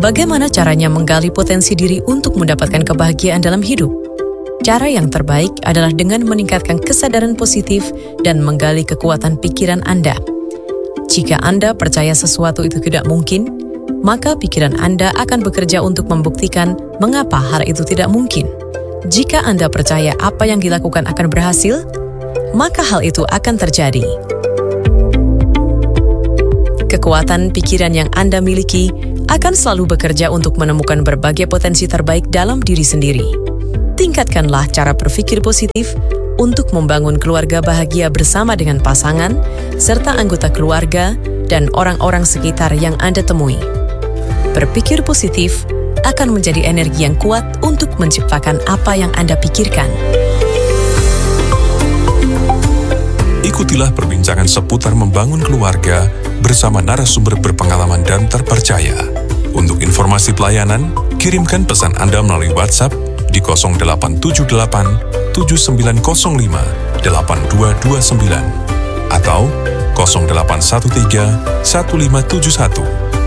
Bagaimana caranya menggali potensi diri untuk mendapatkan kebahagiaan dalam hidup? Cara yang terbaik adalah dengan meningkatkan kesadaran positif dan menggali kekuatan pikiran Anda. Jika Anda percaya sesuatu itu tidak mungkin, maka pikiran Anda akan bekerja untuk membuktikan mengapa hal itu tidak mungkin. Jika Anda percaya apa yang dilakukan akan berhasil, maka hal itu akan terjadi. Kekuatan pikiran yang Anda miliki akan selalu bekerja untuk menemukan berbagai potensi terbaik dalam diri sendiri. Tingkatkanlah cara berpikir positif untuk membangun keluarga bahagia bersama dengan pasangan, serta anggota keluarga dan orang-orang sekitar yang Anda temui. Berpikir positif akan menjadi energi yang kuat untuk menciptakan apa yang Anda pikirkan. Ikutilah perbincangan seputar membangun keluarga bersama narasumber berpengalaman dan terpercaya. Untuk informasi pelayanan, kirimkan pesan Anda melalui WhatsApp di 0878 7905 8229 atau 0813 1571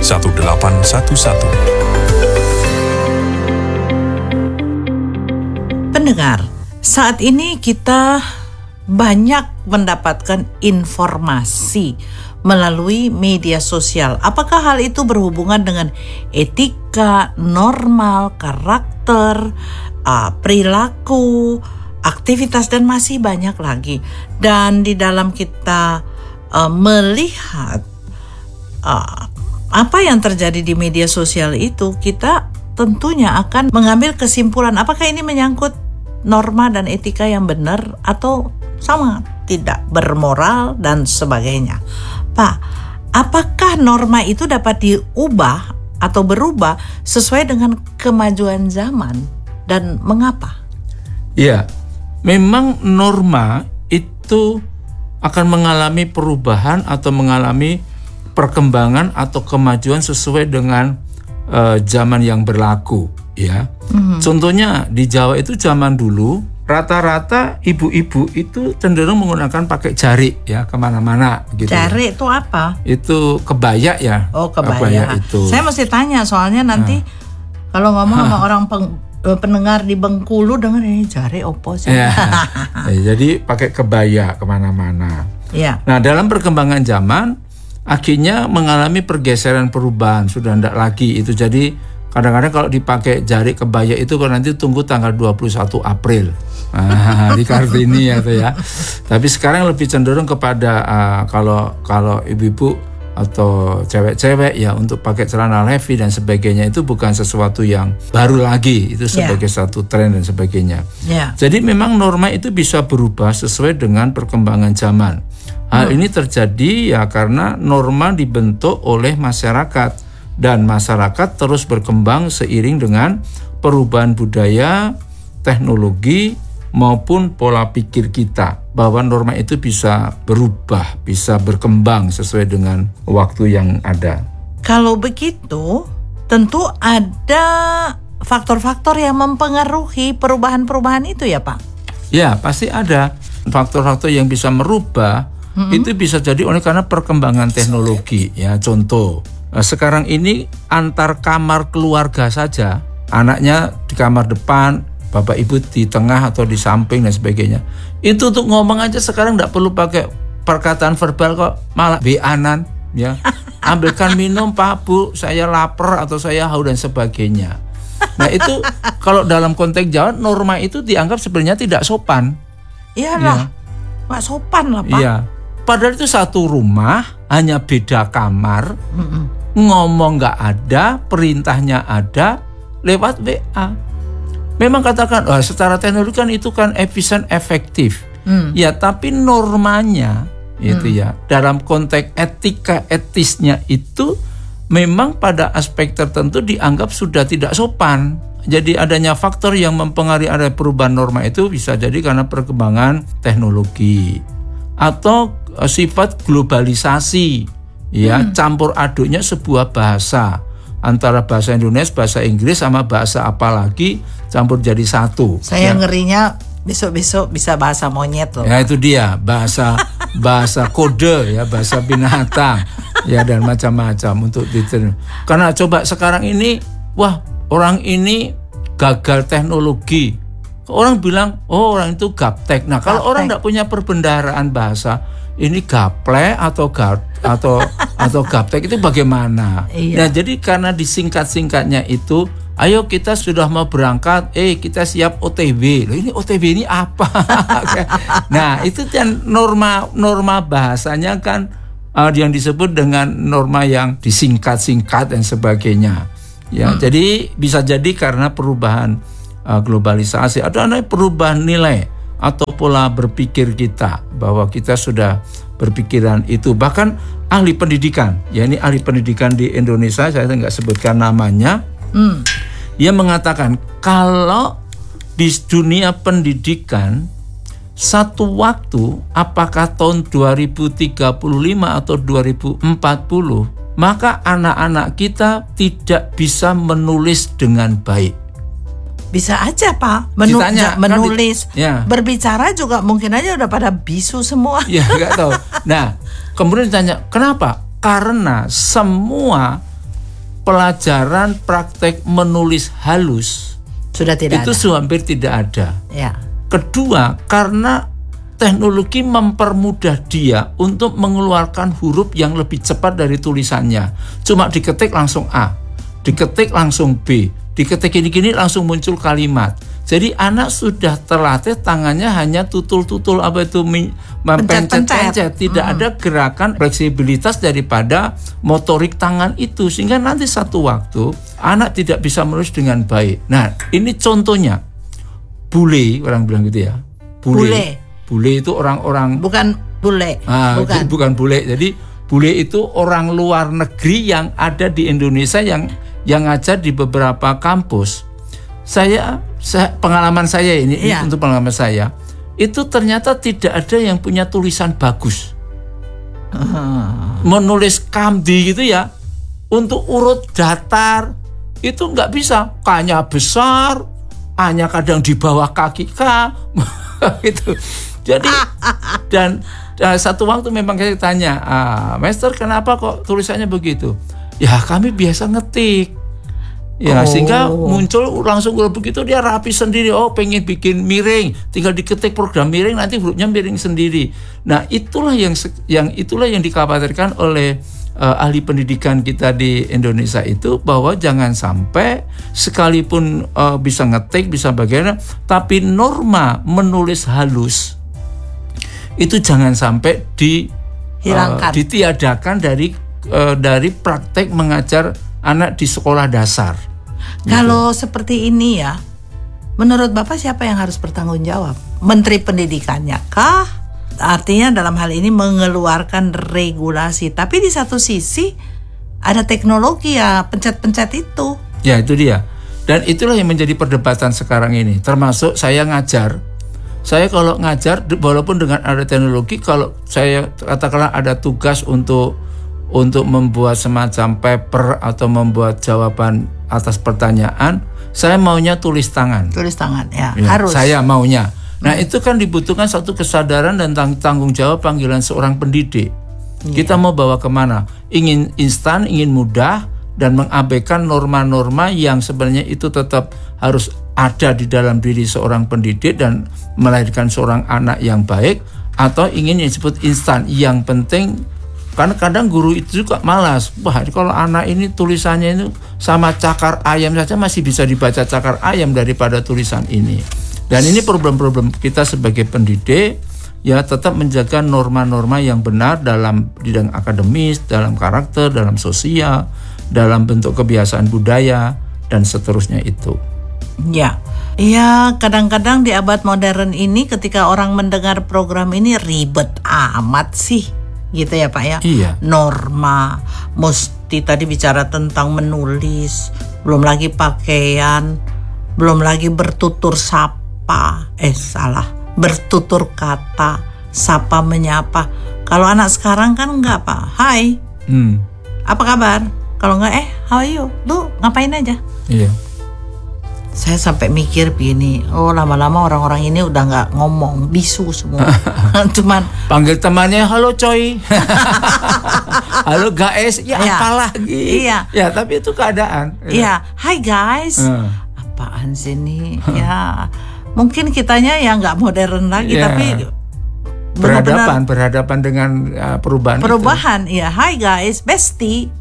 1811. Pendengar, saat ini kita banyak mendapatkan informasi melalui media sosial. Apakah hal itu berhubungan dengan etika, normal, karakter, perilaku, aktivitas, dan masih banyak lagi. Dan di dalam kita melihat apa yang terjadi di media sosial itu, kita tentunya akan mengambil kesimpulan apakah ini menyangkut norma dan etika yang benar atau sama tidak bermoral dan sebagainya. Pak, apakah norma itu dapat diubah atau berubah sesuai dengan kemajuan zaman dan mengapa? Ya, memang norma itu akan mengalami perubahan atau mengalami perkembangan atau kemajuan sesuai dengan zaman yang berlaku, ya. Contohnya di Jawa itu zaman dulu rata-rata ibu-ibu itu cenderung menggunakan pakai jari ya kemana-mana gitu. Jari itu apa? Itu kebaya ya. Oh, kebaya itu. Saya mesti tanya soalnya nanti kalau ngomong sama orang pendengar di Bengkulu dengar ini jari opo sih. Ya. Jadi pakai kebaya kemana-mana. Ya. Nah, dalam perkembangan zaman akhirnya mengalami pergeseran perubahan, sudah tidak lagi itu. Jadi kadang-kadang kalau dipakai jari kebaya itu kan nanti tunggu tanggal 21 April di Kartini ya, ya. Tapi sekarang lebih cenderung kepada kalau ibu-ibu atau cewek-cewek ya untuk pakai celana levi dan sebagainya itu bukan sesuatu yang baru lagi, itu sebagai satu tren dan sebagainya. Jadi memang norma itu bisa berubah sesuai dengan perkembangan zaman. Hal ini terjadi ya karena norma dibentuk oleh masyarakat dan masyarakat terus berkembang seiring dengan perubahan budaya, teknologi maupun pola pikir kita, bahwa norma itu bisa berubah, bisa berkembang sesuai dengan waktu yang ada. Kalau begitu, tentu ada faktor-faktor yang mempengaruhi perubahan-perubahan itu ya Pak? Ya, pasti ada faktor-faktor yang bisa merubah. Itu bisa jadi oleh karena perkembangan teknologi ya. Contoh, sekarang ini antar kamar keluarga saja, anaknya di kamar depan, bapak ibu di tengah atau di samping dan sebagainya. Itu untuk ngomong aja sekarang tidak perlu pakai perkataan verbal kok, malah WA-an ya. Ambilkan minum Pak Bu, saya lapar atau saya haus dan sebagainya. Nah itu kalau dalam konteks Jawa norma itu dianggap sebenarnya tidak sopan. Iyalah, nggak sopan lah Pak. Iya. Padahal itu satu rumah, hanya beda kamar, ngomong nggak ada, perintahnya ada, lewat WA. Memang katakan, secara teknologi kan itu kan efisien, efektif. Ya, tapi normanya itu ya, dalam konteks etika etisnya itu memang pada aspek tertentu dianggap sudah tidak sopan. Jadi adanya faktor yang mempengaruhi ada perubahan norma itu bisa jadi karena perkembangan teknologi atau sifat globalisasi ya, campur aduknya sebuah bahasa antara bahasa Indonesia, bahasa Inggris sama bahasa apalagi campur jadi satu. Saya ngerinya besok-besok bisa bahasa monyet loh. Ya itu dia, bahasa kode ya, bahasa binatang. Ya, dan macam-macam untuk diterima. Karena coba sekarang ini, wah, orang ini gagal teknologi. Orang bilang, oh orang itu gaptek. Nah, kalau orang tidak punya perbendaharaan bahasa, ini gaple atau gaptek itu bagaimana? Nah, jadi karena disingkat-singkatnya itu, ayo kita sudah mau berangkat, kita siap OTW. Loh, ini OTW ini apa? Nah, itu kan norma bahasanya kan yang disebut dengan norma yang disingkat-singkat dan sebagainya. Ya, jadi bisa jadi karena perubahan globalisasi, ada perubahan nilai atau pola berpikir kita, bahwa kita sudah berpikiran itu. Bahkan ahli pendidikan, ya ini ahli pendidikan di Indonesia, saya nggak sebutkan namanya, dia mengatakan kalau di dunia pendidikan satu waktu, apakah tahun 2035 atau 2040, maka anak-anak kita tidak bisa menulis dengan baik. Bisa aja Pak, menulis, berbicara juga mungkin aja udah pada bisu semua. Ya nggak tahu. Nah, kemudian ditanya kenapa? Karena semua pelajaran praktek menulis halus sudah tidak itu ada. hampir tidak ada. Ya. Kedua, karena teknologi mempermudah dia untuk mengeluarkan huruf yang lebih cepat dari tulisannya. Cuma diketik langsung A, diketik langsung B, diketik gini-gini langsung muncul kalimat. Jadi anak sudah terlatih, tangannya hanya tutul-tutul mencet-pencet, tidak ada gerakan fleksibilitas daripada motorik tangan itu, sehingga nanti satu waktu anak tidak bisa menulis dengan baik. Nah, ini contohnya. Bule, orang bilang gitu ya. Bule itu orang-orang, bukan bule. Bukan bule. Jadi bule itu orang luar negeri yang ada di Indonesia yang ngajar di beberapa kampus. Pengalaman saya ini, untuk pengalaman saya, itu ternyata tidak ada yang punya tulisan bagus. Menulis kamdi gitu ya, untuk urut datar itu nggak bisa. K-nya besar, A-nya kadang di bawah kaki K, gitu. Jadi dan satu waktu memang saya tanya, Master kenapa kok tulisannya begitu? Ya kami biasa ngetik. Ya, sehingga muncul langsung begitu dia rapi sendiri. Oh, pengen bikin miring, tinggal diketik program miring, nanti hurufnya miring sendiri. Nah, itulah yang dikhawatirkan oleh ahli pendidikan kita di Indonesia itu, bahwa jangan sampai sekalipun bisa ngetik, bisa bagaimana, tapi norma menulis halus itu jangan sampai ditiadakan dari praktek mengajar anak di sekolah dasar. Kalau seperti ini ya, menurut Bapak siapa yang harus bertanggung jawab? Menteri Pendidikannya kah? Artinya dalam hal ini mengeluarkan regulasi. Tapi di satu sisi ada teknologi ya, pencet-pencet itu. Ya, itu dia. Dan itulah yang menjadi perdebatan sekarang ini. Termasuk saya ngajar. Saya kalau ngajar, walaupun dengan ada teknologi, kalau saya katakanlah ada tugas untuk membuat semacam paper atau membuat jawaban atas pertanyaan, saya maunya tulis tangan. Tulis tangan, ya harus. Saya maunya. Nah, itu kan dibutuhkan satu kesadaran dan tanggung jawab panggilan seorang pendidik. Kita mau bawa kemana? Ingin instan, ingin mudah, dan mengabaikan norma-norma yang sebenarnya itu tetap harus ada di dalam diri seorang pendidik dan melahirkan seorang anak yang baik, atau ingin yang disebut instan, yang penting. Karena kadang guru itu juga malas. Wah, kalau anak ini tulisannya itu sama cakar ayam saja masih bisa dibaca cakar ayam daripada tulisan ini. Dan ini problem-problem kita sebagai pendidik, ya tetap menjaga norma-norma yang benar dalam bidang akademis, dalam karakter, dalam sosial, dalam bentuk kebiasaan budaya, dan seterusnya itu. Ya, kadang-kadang di abad modern ini ketika orang mendengar program ini ribet amat sih. Gitu ya Pak ya. Iya. Norma, mesti tadi bicara tentang menulis, belum lagi pakaian, belum lagi bertutur sapa, bertutur kata, sapa menyapa. Kalau anak sekarang kan enggak Pak, hai, apa kabar? Kalau enggak how are you? Lu ngapain aja? Iya. Saya sampai mikir begini, oh lama-lama orang-orang ini udah nggak ngomong, bisu semua. Cuman panggil temannya, halo coy. Halo guys, ya Iya. apalagi. Iya. Ya, tapi itu keadaan. Iya, hi guys. Apaan sih ini? Ya, mungkin kitanya yang nggak modern lagi, Iya. tapi benar-benar berhadapan dengan perubahan. Iya, hi guys, bestie.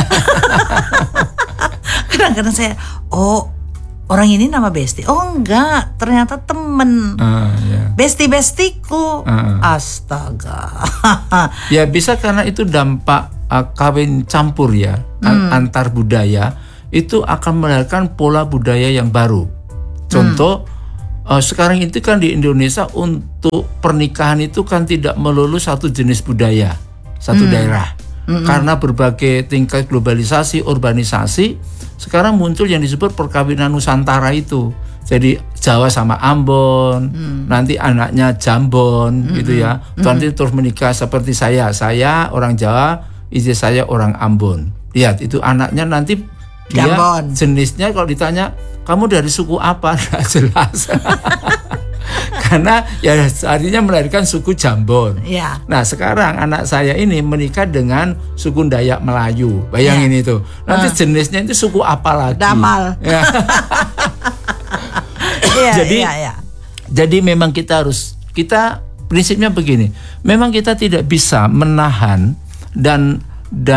Kadang-kadang saya, oh orang ini nama bestie. Oh enggak, ternyata temen. Ya. Bestie-bestiku. Astaga. Ya bisa karena itu dampak kawin campur ya, antar budaya itu akan melahirkan pola budaya yang baru. Contoh sekarang itu kan di Indonesia untuk pernikahan itu kan tidak melulu satu jenis budaya, satu daerah. Karena berbagai tingkat globalisasi, urbanisasi, sekarang muncul yang disebut perkawinan Nusantara itu. Jadi Jawa sama Ambon, nanti anaknya Jambon gitu ya. Nanti terus menikah seperti saya orang Jawa, istri saya orang Ambon. Lihat itu anaknya nanti dia Jambon. jenisnya kalau ditanya kamu dari suku apa, nggak jelas. Karena ya artinya melahirkan suku Jambon. Ya. Nah sekarang anak saya ini menikah dengan suku Dayak Melayu. Bayangin itu. Nanti jenisnya itu suku apa lagi? Damal. Ya. Jadi memang kita prinsipnya begini. Memang kita tidak bisa menahan dan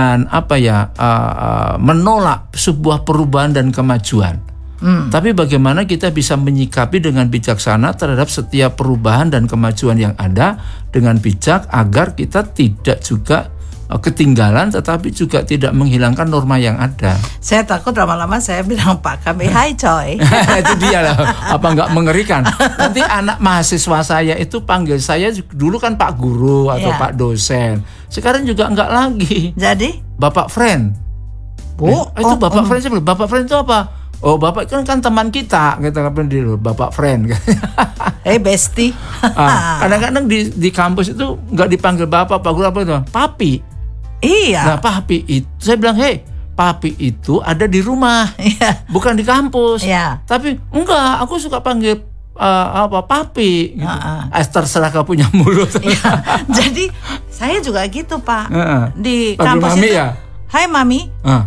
menolak sebuah perubahan dan kemajuan. Tapi bagaimana kita bisa menyikapi dengan bijaksana terhadap setiap perubahan dan kemajuan yang ada dengan bijak agar kita tidak juga ketinggalan tetapi juga tidak menghilangkan norma yang ada. Saya takut lama-lama saya bilang Pak kami, hai coy. Itu dia lah, apa nggak mengerikan? Nanti anak mahasiswa saya itu panggil saya dulu kan Pak Guru atau Iya. Pak Dosen. Sekarang juga nggak lagi. Jadi, Bapak friend. Itu Bapak friend sih. Bapak friend itu apa? Oh Bapak kan teman kita dulu Bapak friend. bestie. Kadang-kadang di kampus itu nggak dipanggil Bapak, Pak Guru apa itu? Papi. Iya. Nah papi itu saya bilang, papi itu ada di rumah, Iya. bukan di kampus. Iya. Tapi enggak, aku suka panggil papi. Gitu. Terserah kau punya mulut. Iya. Jadi saya juga gitu Pak. Di Panggil kampus mami itu. ya? Hai mami.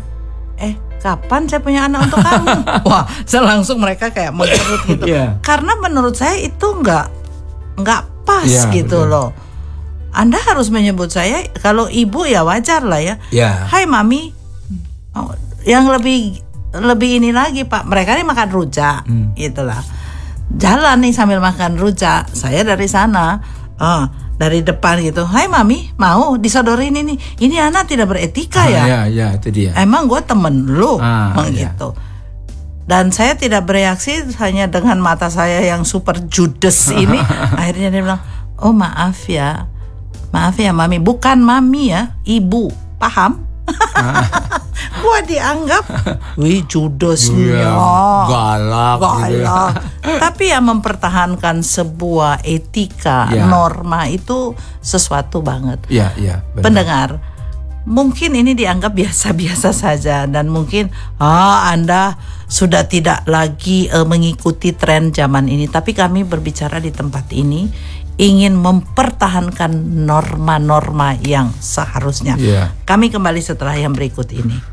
Kapan saya punya anak untuk kamu? Wah, saya langsung mereka kayak mengerut gitu. Iya. Karena menurut saya itu nggak pas Iya, gitu betul. loh. Anda harus menyebut saya kalau ibu ya wajar lah ya. Iya. Hai mami. Oh, yang lebih ini lagi Pak, mereka ini makan rujak gitulah. Jalan nih sambil makan rujak, saya dari sana. Dari depan gitu, hai mami, mau disodorin ini anak tidak beretika ya. Iya, itu dia. Emang gue temen lu, Iya. gitu. Dan saya tidak bereaksi hanya dengan mata saya yang super judes ini. Akhirnya dia bilang, oh maaf ya mami, bukan mami ya, ibu, paham? Gua dianggap, wih judesnya, galak. Gitu ya. Tapi ya mempertahankan sebuah etika, Ya. norma itu sesuatu banget. Iya, benar. Pendengar, mungkin ini dianggap biasa-biasa saja dan mungkin Anda sudah tidak lagi mengikuti tren zaman ini. Tapi kami berbicara di tempat ini ingin mempertahankan norma-norma yang seharusnya. Iya. Kami kembali setelah yang berikut ini.